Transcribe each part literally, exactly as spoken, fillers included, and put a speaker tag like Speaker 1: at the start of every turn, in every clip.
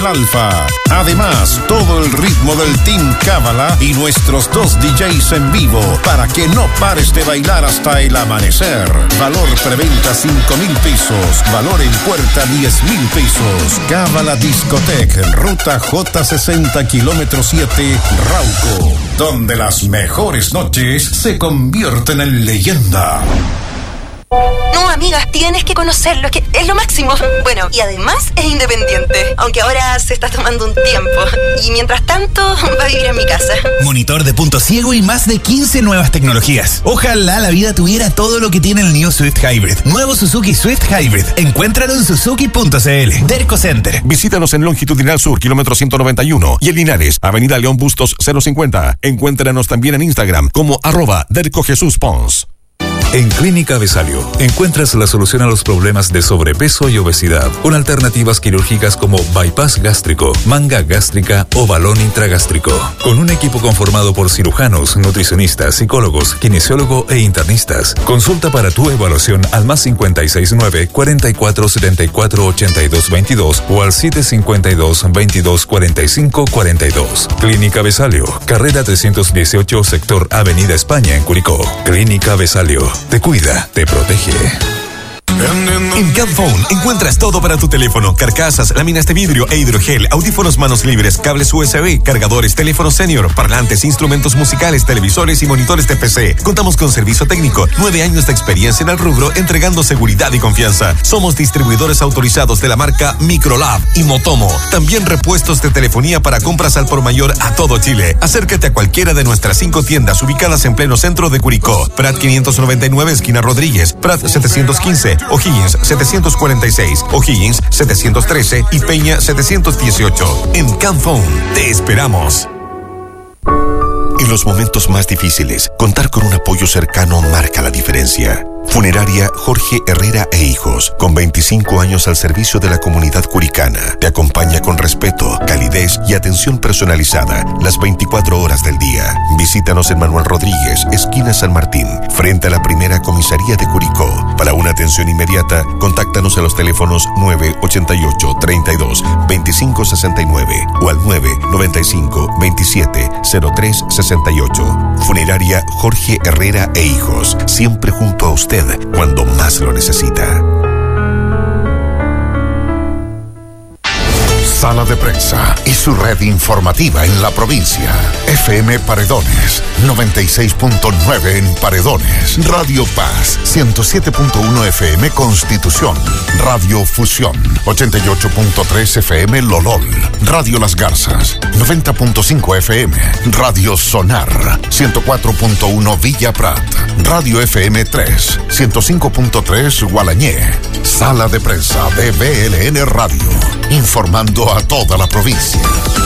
Speaker 1: Alfa. Además, todo el ritmo del Team Cábala y nuestros dos D Js en vivo para que no pares de bailar hasta el amanecer. Valor preventa cinco mil pesos, valor en puerta diez mil pesos. Cábala Discotec, ruta J sesenta, kilómetro siete, Rauco, donde las mejores noches se convierten en leyenda.
Speaker 2: No, amiga, tienes que conocerlo, es que es lo máximo. Bueno, y además es independiente, aunque ahora se está tomando un tiempo. Y mientras tanto, va a vivir en mi casa.
Speaker 3: Monitor de punto ciego y más de quince nuevas tecnologías. Ojalá la vida tuviera todo lo que tiene el New Swift Hybrid. Nuevo Suzuki Swift Hybrid. Encuéntralo en suzuki punto c l. Derco Center.
Speaker 1: Visítanos en Longitudinal Sur, kilómetro ciento noventa y uno. Y en Linares, Avenida León Bustos cero cincuenta. Encuéntranos también en Instagram como arroba Derco Jesús Pons.
Speaker 4: En Clínica Besalio encuentras la solución a los problemas de sobrepeso y obesidad con alternativas quirúrgicas como bypass gástrico, manga gástrica o balón intragástrico. Con un equipo conformado por cirujanos, nutricionistas, psicólogos, kinesiólogo e internistas. Consulta para tu evaluación al más cinco seis nueve, cuarenta y cuatro setenta y cuatro ochenta y dos veintidós o al siete cinco dos, veintidós cuarenta y cinco cuarenta y dos. Clínica Besalio, carrera trescientos dieciocho, sector Avenida España en Curicó. Clínica Besalio. Te cuida, te protege.
Speaker 5: En Camphone encuentras todo para tu teléfono: carcasas, láminas de vidrio e hidrogel, audífonos manos libres, cables U S B, cargadores, teléfonos senior, parlantes, instrumentos musicales, televisores y monitores de P C. Contamos con servicio técnico, nueve años de experiencia en el rubro, entregando seguridad y confianza. Somos distribuidores autorizados de la marca Microlab y Motomo. También repuestos de telefonía para compras al por mayor a todo Chile. Acércate a cualquiera de nuestras cinco tiendas ubicadas en pleno centro de Curicó: Prat quinientos noventa y nueve, esquina Rodríguez; Prat setecientos quince, O'Higgins setecientos cuarenta y seis, O'Higgins setecientos trece y Peña setecientos dieciocho. En Camphone te esperamos.
Speaker 1: En los momentos más difíciles, contar con un apoyo cercano marca la diferencia. Funeraria Jorge Herrera e Hijos, con veinticinco años al servicio de la comunidad curicana, te acompaña con respeto, calidez y atención personalizada las veinticuatro horas del día. Visítanos en Manuel Rodríguez, esquina San Martín, frente a la primera comisaría de Curicó. Para una atención inmediata, contáctanos a los teléfonos nueve ochenta y ocho, treinta y dos, veinticinco sesenta y nueve o al nueve noventa y cinco, veintisiete, cero tres sesenta y ocho. Funeraria Jorge Herrera e Hijos, siempre junto a usted cuando más lo necesita. Sala de Prensa y su red informativa en la provincia. F M Paredones, noventa y seis punto nueve en Paredones. Radio Paz, ciento siete punto uno F M Constitución. Radio Fusión, ochenta y ocho punto tres F M Lolol. Radio Las Garzas, noventa punto cinco F M. Radio Sonar, ciento cuatro punto uno Villa Prat. Radio F M tres, ciento cinco punto tres Gualañé. Sala de Prensa de B L N Radio, informando a toda la provincia.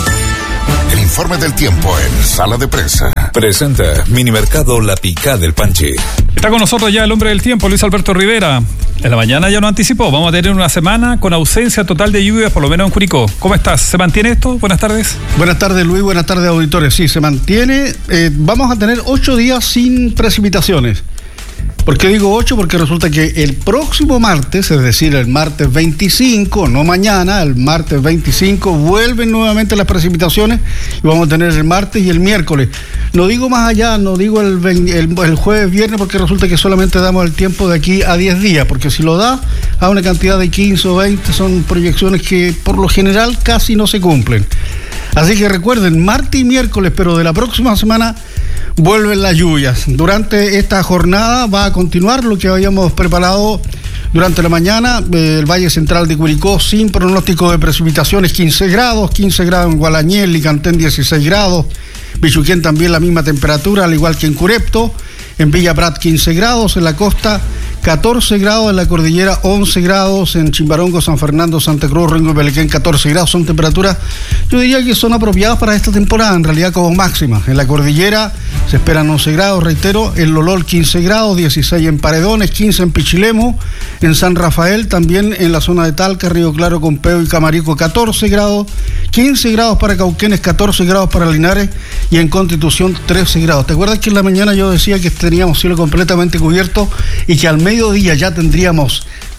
Speaker 1: El informe del tiempo en Sala de Prensa.
Speaker 4: Presenta Minimercado La Picá del Panche.
Speaker 6: Está con nosotros ya el hombre del tiempo, Luis Alberto Rivera. En la mañana ya nos anticipó, vamos a tener una semana con ausencia total de lluvias, por lo menos en Curicó. ¿Cómo estás? ¿Se mantiene esto? Buenas tardes.
Speaker 7: Buenas tardes, Luis. Buenas tardes, auditores. Sí, se mantiene. Eh, vamos a tener ocho días sin precipitaciones. ¿Por qué digo ocho? Porque resulta que el próximo martes, es decir, el martes veinticinco, no mañana, el martes veinticinco, vuelven nuevamente las precipitaciones y vamos a tener el martes y el miércoles. No digo más allá, no digo el, el, el jueves, viernes, porque resulta que solamente damos el tiempo de aquí a diez días, porque si lo da a una cantidad de quince o veinte, son proyecciones que por lo general casi no se cumplen. Así que recuerden, martes y miércoles, pero de la próxima semana vuelven las lluvias. Durante esta jornada va a continuar lo que habíamos preparado durante la mañana. Eh, el Valle Central de Curicó sin pronóstico de precipitaciones, quince grados, quince grados en Gualañé, Licantén dieciséis grados, Bichuquén también la misma temperatura, al igual que en Curepto. En Villa Prat quince grados, en la costa catorce grados, en la cordillera once grados, en Chimbarongo, San Fernando, Santa Cruz, Rengo y Pelequén catorce grados. Son temperaturas, yo diría que son apropiadas para esta temporada, en realidad como máxima. En la cordillera se esperan once grados, reitero, en Lolol quince grados, dieciséis en Paredones, quince en Pichilemu, en San Rafael, también en la zona de Talca, Río Claro, Compeo y Camarico catorce grados, quince grados para Cauquenes, catorce grados para Linares y en Constitución trece grados. ¿Te acuerdas que en la mañana yo decía que teníamos cielo completamente cubierto y que al mediodía ya tendríamos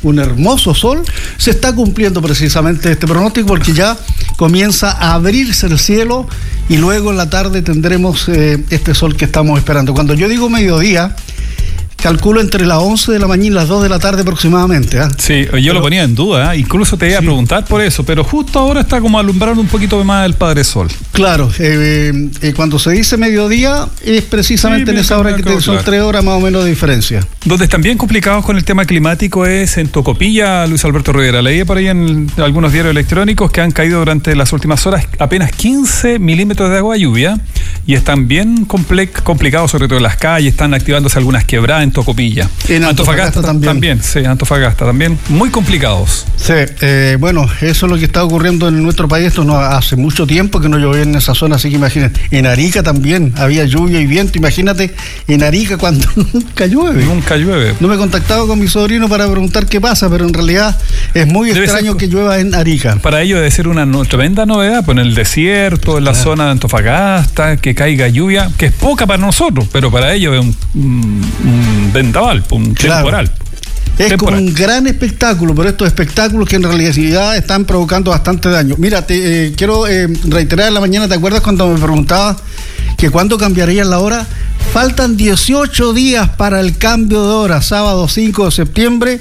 Speaker 7: un hermoso sol, se está cumpliendo precisamente este pronóstico porque ya comienza a abrirse el cielo y luego en la tarde tendremos eh, este sol que estamos esperando. Cuando yo digo mediodía, calculo entre las once de la mañana y las dos de la tarde aproximadamente. ¿eh?
Speaker 6: Sí, yo
Speaker 7: pero,
Speaker 6: lo ponía en duda, ¿eh? Incluso te iba sí. a preguntar por eso, pero justo ahora está como alumbrando un poquito más el Padre Sol.
Speaker 7: Claro, eh, eh, cuando se dice mediodía es precisamente sí, en esa hora que te, son claro. tres horas más o menos de diferencia.
Speaker 6: Donde están bien complicados con el tema climático es en Tocopilla, Luis Alberto Rivera. Leí por ahí en algunos diarios electrónicos que han caído durante las últimas horas apenas quince milímetros de agua de lluvia y están bien compl- complicados, sobre todo en las calles, están activándose algunas quebradas en Tocopilla.
Speaker 7: En Antofagasta, Antofagasta también.
Speaker 6: También, sí, Antofagasta también, muy complicados.
Speaker 7: Sí, eh, bueno, eso es lo que está ocurriendo en nuestro país. Esto no hace mucho tiempo que no llovía en esa zona, así que imagínate. En Arica también había lluvia y viento. Imagínate en Arica cuando nunca llueve.
Speaker 6: Nunca llueve.
Speaker 7: No me he contactado con mi sobrino para preguntar qué pasa, pero en realidad es muy debe extraño ser, que llueva en Arica.
Speaker 6: Para ello debe ser una no, tremenda novedad, pues en el desierto, en la claro. zona de Antofagasta, que caiga lluvia, que es poca para nosotros, pero para ellos es un, un, un vendaval, un
Speaker 7: claro.
Speaker 6: temporal.
Speaker 7: Es
Speaker 6: temporal.
Speaker 7: como un gran espectáculo, pero estos espectáculos que en realidad están provocando bastante daño. Mira, te eh, quiero eh, reiterar en la mañana, ¿te acuerdas cuando me preguntabas que cuándo cambiaría la hora? Faltan dieciocho días para el cambio de hora, sábado cinco de septiembre.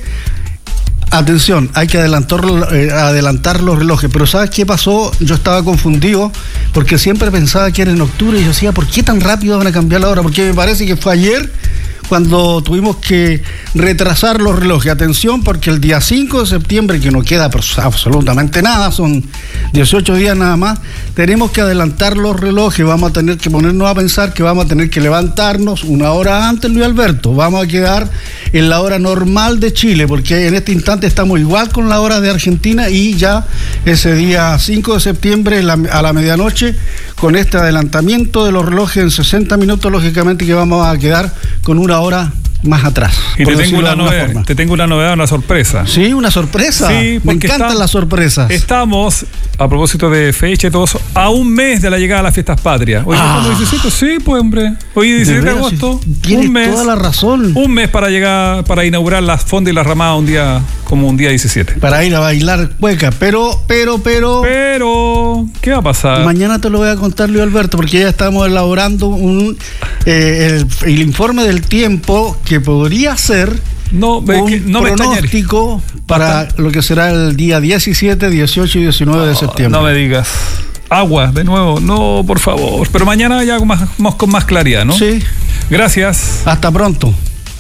Speaker 7: Atención, hay que adelantar, eh, adelantar los relojes, pero ¿sabes qué pasó? Yo estaba confundido porque siempre pensaba que era en octubre y yo decía, ¿por qué tan rápido van a cambiar la hora? Porque me parece que fue ayer cuando tuvimos que retrasar los relojes. Atención, porque el día cinco de septiembre, que no queda absolutamente nada, son dieciocho días nada más, tenemos que adelantar los relojes. Vamos a tener que ponernos a pensar que vamos a tener que levantarnos una hora antes, Luis Alberto. Vamos a quedar en la hora normal de Chile, porque en este instante estamos igual con la hora de Argentina y ya ese día cinco de septiembre a la medianoche, con este adelantamiento de los relojes en sesenta minutos, lógicamente que vamos a quedar con una hora más atrás.
Speaker 6: Y te tengo, una novedad, te tengo una novedad, una sorpresa.
Speaker 7: Sí, una sorpresa.
Speaker 6: Sí,
Speaker 7: me encantan está, las sorpresas.
Speaker 6: Estamos, a propósito de fecha y todo eso, a un mes de la llegada a las fiestas patrias. Hoy ah. es diecisiete, sí, pues hombre. Hoy diecisiete de agosto.
Speaker 7: Tienes
Speaker 6: un mes,
Speaker 7: toda la razón.
Speaker 6: Un mes para llegar, para inaugurar las fondas y las ramadas un día, como un día diecisiete.
Speaker 7: Para ir a bailar cueca, pero, pero, pero.
Speaker 6: Pero, ¿qué va a pasar?
Speaker 7: Mañana te lo voy a contar, Luis Alberto, porque ya estamos elaborando un eh, el, el informe del tiempo que podría ser
Speaker 6: no,
Speaker 7: un
Speaker 6: que, no
Speaker 7: pronóstico
Speaker 6: me
Speaker 7: para lo que será el día diecisiete, dieciocho y diecinueve de septiembre.
Speaker 6: No me digas. Agua, de nuevo, no, por favor. Pero mañana ya con más, con más claridad, ¿no?
Speaker 7: Sí.
Speaker 6: Gracias.
Speaker 7: Hasta pronto.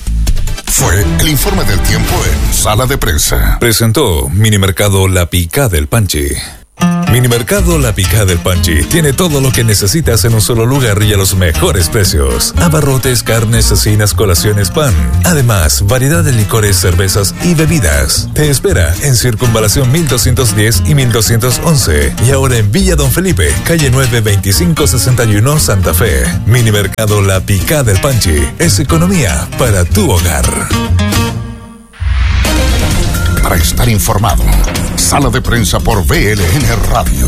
Speaker 1: Fue el informe del tiempo en Sala de Prensa.
Speaker 4: Presentó Minimercado La Picá del Panchi. Minimercado La Picá del Panchi tiene todo lo que necesitas en un solo lugar y a los mejores precios. Abarrotes, carnes, cecinas, colaciones, pan. Además, variedad de licores, cervezas y bebidas. Te espera en Circunvalación mil doscientos diez y mil doscientos once. Y ahora en Villa Don Felipe, calle nueve veinticinco sesenta y uno, Santa Fe. Minimercado La Picá del Panchi es economía para tu hogar.
Speaker 1: Para estar informado, Sala de Prensa por V L N Radio.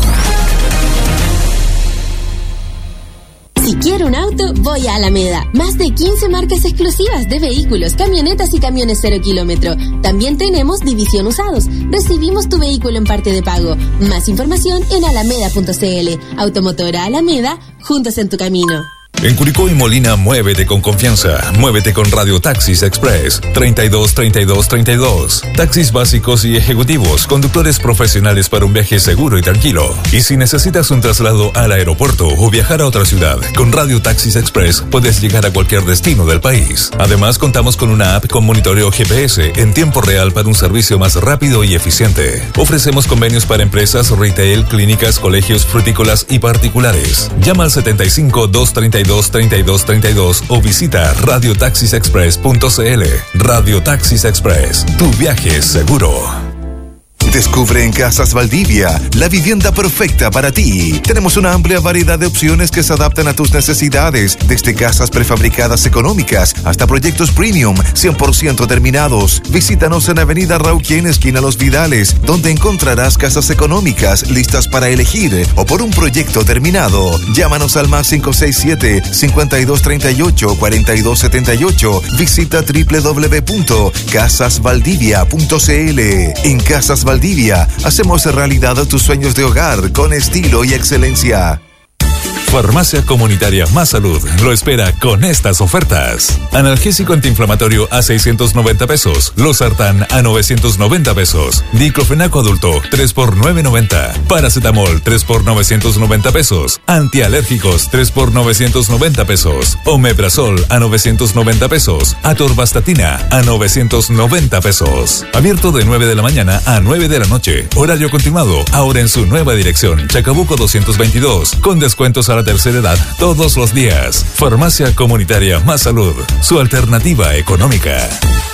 Speaker 8: Si quiero un auto, voy a Alameda. Más de quince marcas exclusivas de vehículos, camionetas y camiones cero kilómetro. También tenemos división usados. Recibimos tu vehículo en parte de pago. Más información en alameda punto c l. Automotora Alameda, juntos en tu camino.
Speaker 4: En Curicó y Molina, muévete con confianza. Muévete con Radio Taxis Express. treinta y dos, treinta y dos, treinta y dos. Taxis básicos y ejecutivos. Conductores profesionales para un viaje seguro y tranquilo. Y si necesitas un traslado al aeropuerto o viajar a otra ciudad, con Radio Taxis Express puedes llegar a cualquier destino del país. Además, contamos con una app con monitoreo G P S en tiempo real para un servicio más rápido y eficiente. Ofrecemos convenios para empresas, retail, clínicas, colegios, frutícolas y particulares. Llama al setenta y cinco, doscientos treinta y dos, treinta y dos, treinta y dos o visita radio taxis express punto c l. Radio Taxis Express, tu viaje es seguro.
Speaker 9: Descubre en Casas Valdivia la vivienda perfecta para ti. Tenemos una amplia variedad de opciones que se adaptan a tus necesidades, desde casas prefabricadas económicas hasta proyectos premium cien por ciento terminados. Visítanos en Avenida Rauquien, esquina Los Vidales, donde encontrarás casas económicas listas para elegir o por un proyecto terminado. Llámanos al más cinco seis siete, cinco dos tres ocho, cuatro dos siete ocho. Visita doble u doble u doble u punto casas valdivia punto c l. En Casas Valdivia hacemos realidad tus sueños de hogar con estilo y excelencia.
Speaker 4: Farmacia Comunitaria Más Salud lo espera con estas ofertas. Analgésico antiinflamatorio a seiscientos noventa pesos. Losartán a novecientos noventa pesos. Diclofenaco adulto tres por novecientos noventa. Paracetamol tres por novecientos noventa pesos. Antialérgicos tres por novecientos noventa pesos. Omeprazol a novecientos noventa pesos. Atorvastatina a novecientos noventa pesos. Abierto de nueve de la mañana a nueve de la noche. Horario continuado. Ahora en su nueva dirección. Chacabuco doscientos veintidós. Con descuentos a la tercera edad todos los días. Farmacia Comunitaria Más Salud, su alternativa económica.